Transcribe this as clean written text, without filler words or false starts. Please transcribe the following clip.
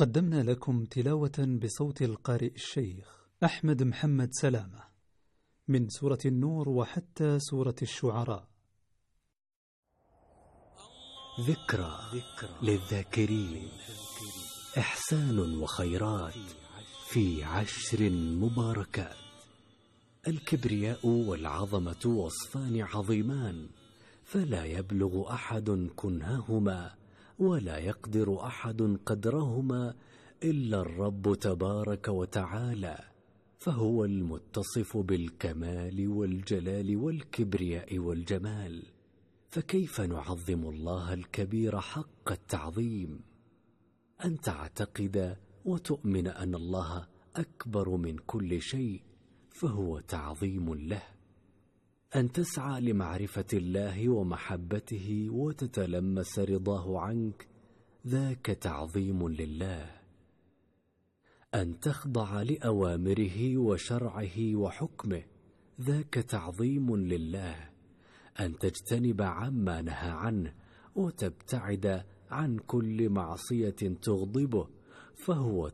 قدمنا لكم تلاوة بصوت القارئ الشيخ أحمد محمد سلامة من سورة النور وحتى سورة الشعراء. ذكرى للذاكرين، إحسان وخيرات في 10 مباركات. الكبرياء والعظمة وصفان عظيمان، فلا يبلغ أحد كنههما ولا يقدر أحد قدرهما إلا الرب تبارك وتعالى، فهو المتصف بالكمال والجلال والكبرياء والجمال. فكيف نعظم الله الكبير حق التعظيم؟ أن تعتقد وتؤمن أن الله أكبر من كل شيء، فهو تعظيم له. أن تسعى لمعرفة الله ومحبته وتتلمس رضاه عنك، ذاك تعظيم لله. أن تخضع لأوامره وشرعه وحكمه، ذاك تعظيم لله. أن تجتنب عما نهى عنه وتبتعد عن كل معصية تغضبه، فهو